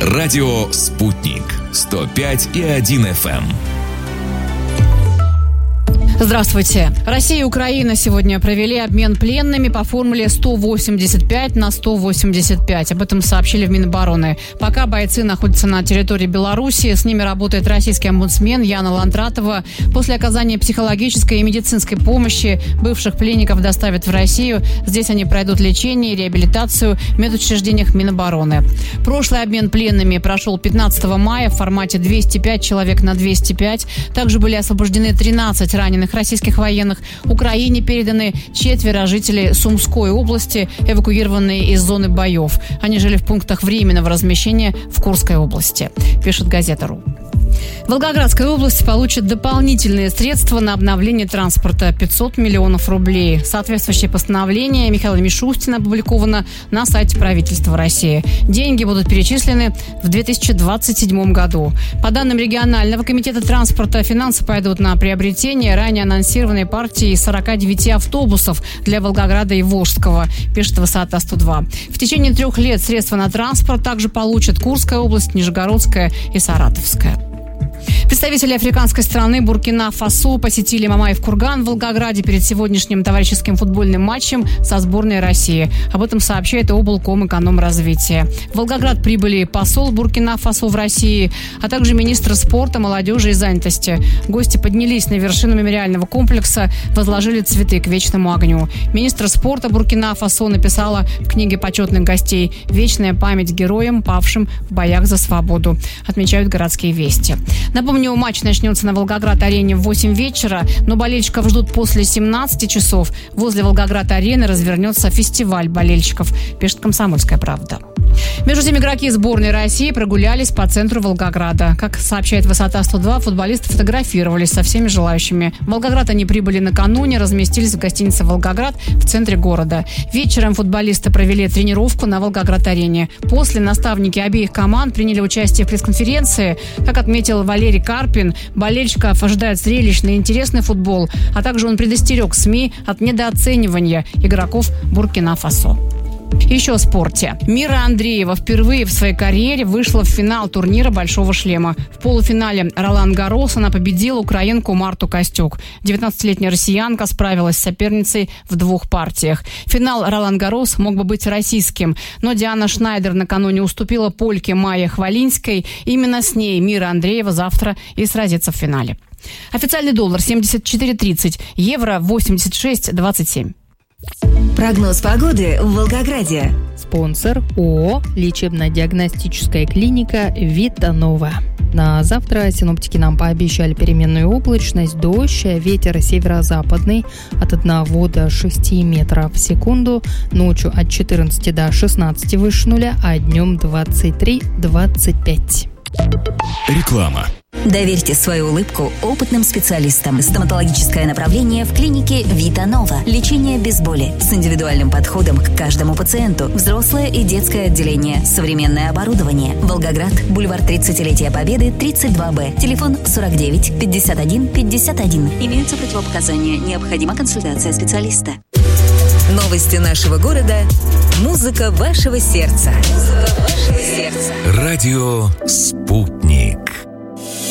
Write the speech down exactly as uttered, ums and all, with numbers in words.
Радио «Спутник» сто пять и один эф эм. Здравствуйте. Россия и Украина сегодня провели обмен пленными по формуле сто восемьдесят пять на сто восемьдесят пять. Об этом сообщили в Минобороны. Пока бойцы находятся на территории Беларуси, с ними работает российский омбудсмен Яна Ландратова. После оказания психологической и медицинской помощи бывших пленников доставят в Россию. Здесь они пройдут лечение и реабилитацию в медучреждениях Минобороны. Прошлый обмен пленными прошел пятнадцатого мая в формате двести пять человек на двести пять. Также были освобождены тринадцать раненых российских военных. Украине переданы четверо жителей Сумской области, эвакуированные из зоны боев. Они жили в пунктах временного размещения в Курской области, пишет газета.ру. Волгоградская область получит дополнительные средства на обновление транспорта – пятьсот миллионов рублей. Соответствующее постановление Михаила Мишустина опубликовано на сайте правительства России. Деньги будут перечислены в две тысячи двадцать седьмом году. По данным регионального комитета транспорта, финансы пойдут на приобретение ранее анонсированной партии сорока девяти автобусов для Волгограда и Волжского, пишет Высота сто два. В течение трех лет средства на транспорт также получат Курская область, Нижегородская и Саратовская. Представители африканской страны Буркина-Фасо посетили Мамаев-Курган в Волгограде перед сегодняшним товарищеским футбольным матчем со сборной России. Об этом сообщает облкомэкономразвития. В Волгоград прибыли посол Буркина-Фасо в России, а также министр спорта, молодежи и занятости. Гости поднялись на вершину мемориального комплекса, возложили цветы к вечному огню. Министр спорта Буркина-Фасо написала в книге почетных гостей «Вечная память героям, павшим в боях за свободу», отмечают городские вести. Напомню, матч начнется на Волгоград-арене в восемь вечера, но болельщиков ждут после семнадцати часов. Возле Волгоград-арены развернется фестиваль болельщиков, пишет «Комсомольская правда». Между тем, игроки сборной России прогулялись по центру Волгограда. Как сообщает Высота сто два, футболисты фотографировались со всеми желающими. В Волгоград они прибыли накануне, разместились в гостинице «Волгоград» в центре города. Вечером футболисты провели тренировку на Волгоград-арене. После наставники обеих команд приняли участие в пресс-конференции. Как отметил Валерий Карпин, болельщиков ожидает зрелищный и интересный футбол, а также он предостерег СМИ от недооценивания игроков Буркина-Фасо. Еще о спорте. Мира Андреева впервые в своей карьере вышла в финал турнира «Большого шлема». В полуфинале Ролан Гаррос она победила украинку Марту Костюк. девятнадцатилетняя россиянка справилась с соперницей в двух партиях. Финал Ролан Гаррос мог бы быть российским, но Диана Шнайдер накануне уступила польке Майе Хвалинской. Именно с ней Мира Андреева завтра и сразится в финале. Официальный доллар семьдесят четыре тридцать, евро восемьдесят шесть двадцать семь. Прогноз погоды в Волгограде. Спонсор ООО «Лечебно-диагностическая клиника Витанова». На завтра синоптики нам пообещали переменную облачность, дождь, ветер северо-западный от одного до шести метров в секунду, ночью от четырнадцати до шестнадцати выше нуля, а днем двадцать три двадцать пять. Реклама. Доверьте свою улыбку опытным специалистам. Стоматологическое направление в клинике Витанова. Лечение без боли с индивидуальным подходом к каждому пациенту. Взрослое и детское отделение. Современное оборудование. Волгоград. Бульвар тридцатилетия Победы, тридцать два Б. Телефон сорок девять пятьдесят один пятьдесят один. Имеются противопоказания. Необходима консультация специалиста. Новости нашего города. Музыка вашего сердца. Музыка вашего сердца. Радио «Спутник».